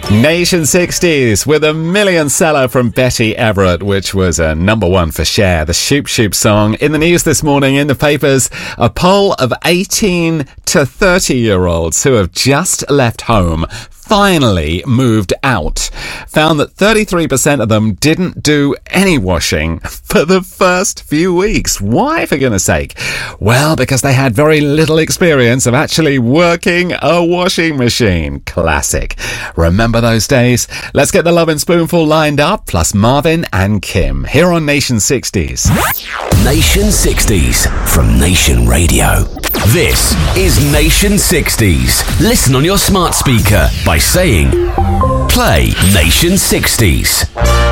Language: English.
Nation 60s with a million seller from Betty Everett, which was a number one for Cher, the Shoop Shoop song. In the news this morning, in the papers, a poll of 18 to 30-year-olds who have just left home finally moved out found that 33% of them didn't do any washing for the first few weeks. Why, for goodness sake? Well, because they had very little experience of actually working a washing machine. Classic. Remember those days? Let's get the Lovin' Spoonful lined up, plus Marvin and Kim, here on Nation 60s. Nation 60s from Nation Radio. This is Nation 60s. Listen on your smart speaker by saying, play Nation 60s.